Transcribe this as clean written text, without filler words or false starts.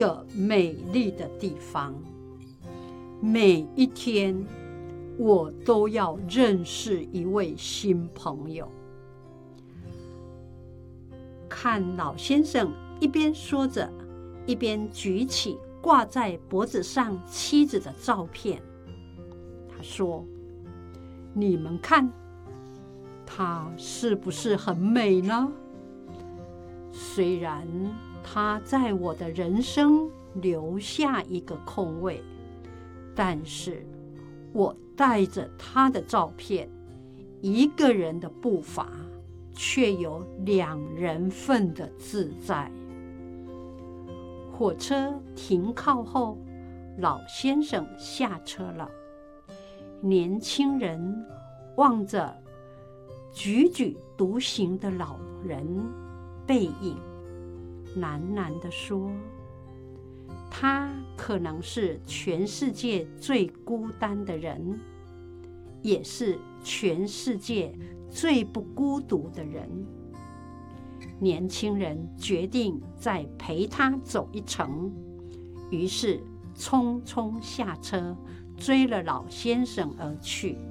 个美丽的地方。每一天，我都要认识一位新朋友。看老先生一边说着，一边举起挂在脖子上妻子的照片。他说：“你们看，她是不是很美呢？虽然她在我的人生留下一个空位，但是我带着她的照片，一个人的步伐却有2人份的自在。”火车停靠后，老先生下车了。年轻人望着踽踽独行的老人背影，喃喃地说：“他可能是全世界最孤单的人，也是全世界最不孤独的人。”年轻人决定再陪他走一程，于是匆匆下车，追了老先生而去。